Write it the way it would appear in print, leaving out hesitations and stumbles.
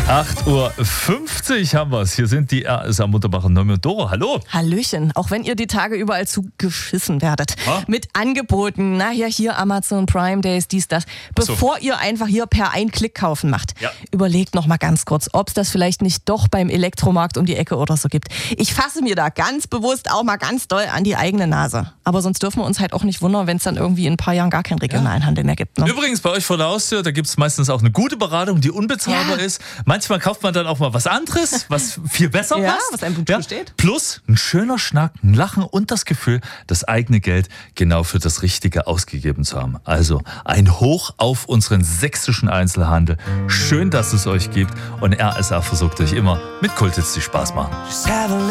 8:50 Uhr haben wir es. Hier sind die RSA Mutterbacher Nomi und Doro. Hallo. Hallöchen. Auch wenn ihr die Tage überall zugeschissen werdet. Ha? Mit Angeboten. Na ja, hier Amazon Prime Days, dies, das. Bevor ihr einfach hier per Ein-Klick kaufen macht. Ja. Überlegt noch mal ganz kurz, ob es das vielleicht nicht doch beim Elektromarkt um die Ecke oder so gibt. Ich fasse mir da ganz bewusst auch mal ganz doll an die eigene Nase. Aber sonst dürfen wir uns halt auch nicht wundern, wenn es dann irgendwie in ein paar Jahren gar keinen regionalen Handel mehr gibt. Ne? Übrigens, bei euch vor der Haustür, da gibt es meistens auch eine gute Beratung, die unbezahlbar ist. Manchmal kauft man dann auch mal was anderes, was viel besser Ja, passt. was einem gut steht. Plus ein schöner Schnack, ein Lachen und das Gefühl, das eigene Geld genau für das Richtige ausgegeben zu haben. Also ein Hoch auf unseren sächsischen Einzelhandel. Schön, dass es euch gibt. Und RSA versucht euch immer mit Kulthits, die Spaß machen.